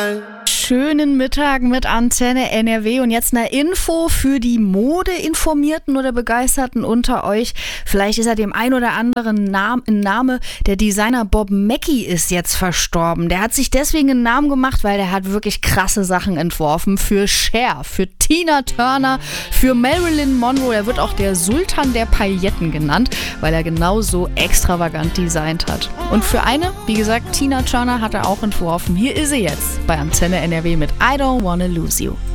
Schönen Mittag mit Antenne NRW und jetzt eine Info für die Modeinformierten oder Begeisterten unter euch. Vielleicht ist er dem ein oder anderen Name. Der Designer Bob Mackie ist jetzt verstorben. Der hat sich deswegen einen Namen gemacht, weil der hat wirklich krasse Sachen entworfen für Cher, für Tina Turner, für Marilyn Monroe. Er wird auch der Sultan der Pailletten genannt, weil er genauso extravagant designt hat. Und für eine, wie gesagt, Tina Turner hat er auch entworfen. Hier ist sie jetzt bei Antenne NRW mit I Don't Wanna Lose You.